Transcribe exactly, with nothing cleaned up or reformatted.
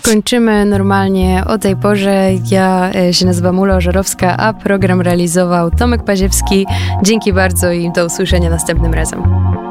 kończymy normalnie o tej porze. Ja się nazywam Ula Ożarowska, a program realizował Tomek Paziewski. Dzięki bardzo i do usłyszenia następnym razem.